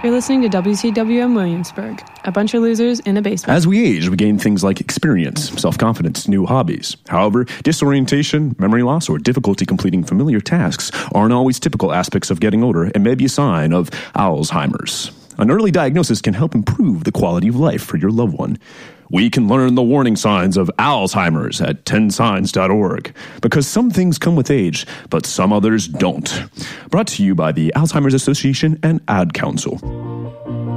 You're listening to WCWM Williamsburg, a bunch of losers in a basement. As we age, we gain things like experience, self-confidence, new hobbies. However, disorientation, memory loss, or difficulty completing familiar tasks aren't always typical aspects of getting older and may be a sign of Alzheimer's. An early diagnosis can help improve the quality of life for your loved one. We can learn the warning signs of Alzheimer's at 10signs.org, because some things come with age, but some others don't. Brought to you by the Alzheimer's Association and Ad Council.